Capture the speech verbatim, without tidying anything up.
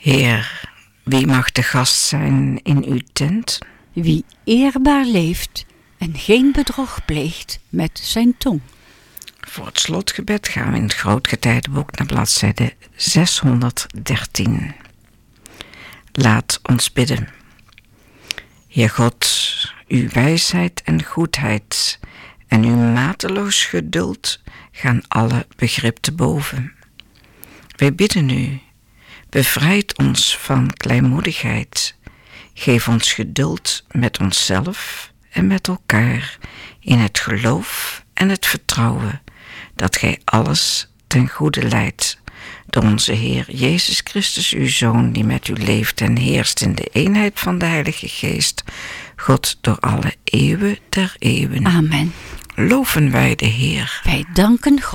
Heer, wie mag de gast zijn in uw tent? Wie eerbaar leeft en geen bedrog pleegt met zijn tong. Voor het slotgebed gaan we in het Grootgetijdenboek naar bladzijde zeshonderddertien. Laat ons bidden. Heer God, uw wijsheid en goedheid en uw mateloos geduld gaan alle begrip te boven. Wij bidden u, bevrijd ons van kleinmoedigheid. Geef ons geduld met onszelf en met elkaar in het geloof en het vertrouwen dat gij alles ten goede leidt door onze Heer Jezus Christus, uw Zoon, die met u leeft en heerst in de eenheid van de Heilige Geest, God door alle eeuwen der eeuwen. Amen. Loven wij de Heer. Wij danken God.